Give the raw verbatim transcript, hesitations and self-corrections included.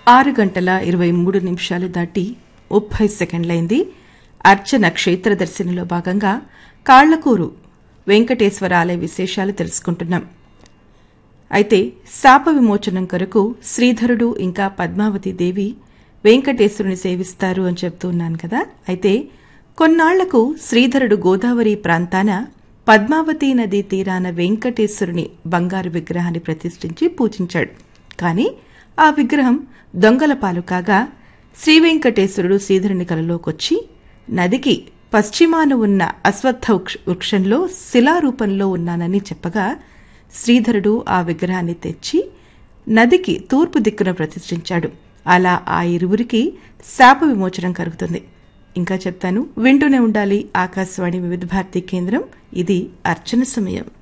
ఆరు గంటల ఇరవై మూడు నిమిషాలు దాటి ముప్పై సెకండ్లైంది. అర్చన క్షేత్ర దర్శనంలో భాగంగా కాళ్లకూరు వెంకటేశ్వర ఆలయ విశేషాలు తెలుసుకుంటున్నాం. అయితే శాప విమోచనం కొరకు శ్రీధరుడు ఇంకా పద్మావతి దేవి వెంకటేశ్వరుని సేవిస్తారు అని చెప్తూ ఉన్నాను కదా. అయితే కొన్నాళ్లకు శ్రీధరుడు గోదావరి ప్రాంతాన పద్మావతీ నదీ తీరాన వెంకటేశ్వరుని బంగారు విగ్రహాన్ని ప్రతిష్ఠించి పూజించాడు. కాని ఆ విగ్రహం దొంగల పాలు కాగా శ్రీ వెంకటేశ్వరుడు శ్రీధరుని కలలోకొచ్చి నదికి పశ్చిమాన ఉన్న అశ్వత్థ వృక్షంలో శిలారూపంలో ఉన్నానని చెప్పగా శ్రీధరుడు ఆ విగ్రహాన్ని తెచ్చి నదికి తూర్పు దిక్కున ప్రతిష్ఠించాడు. అలా ఆ ఇరువురికి శాప విమోచనం కలుగుతుంది. ఇంకా చెప్తాను, వింటూనే ఉండాలి. ఆకాశవాణి వివిధ భారతి కేంద్రం. ఇది అర్చన సమయం.